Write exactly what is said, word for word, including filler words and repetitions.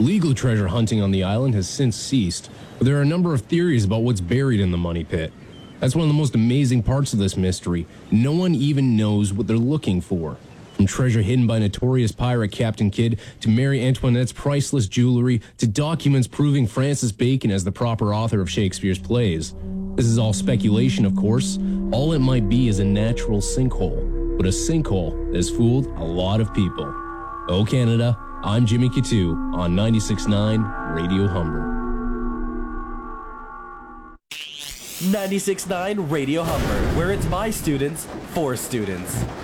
Legal treasure hunting on the island has since ceased, but there are a number of theories about what's buried in the money pit. That's one of the most amazing parts of this mystery. No one even knows what they're looking for. From treasure hidden by notorious pirate Captain Kidd, to Marie Antoinette's priceless jewelry, to documents proving Francis Bacon as the proper author of Shakespeare's plays. This is all speculation, of course. All it might be is a natural sinkhole, but a sinkhole that has fooled a lot of people. Oh, Canada, I'm Jimmy Kitu on ninety-six point nine Radio Humber. ninety-six point nine Radio Humber, where it's by students, for students.